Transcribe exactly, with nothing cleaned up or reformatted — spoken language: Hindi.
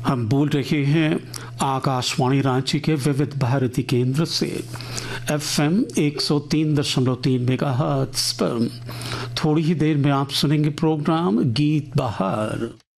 हम बोल रहे हैं आकाशवाणी रांची के विविध भारती केंद्र से एफएम एक सौ तीन दशमलव तीन मेगाहर्ट्ज पर। थोड़ी ही देर में आप सुनेंगे प्रोग्राम गीत बहार।